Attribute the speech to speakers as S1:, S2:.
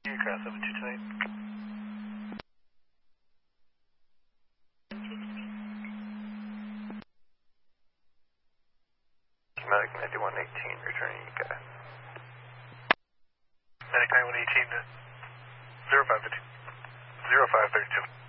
S1: Aircraft 728.
S2: Medic 9118, returning ECA.
S1: Medic 9118 to 0532.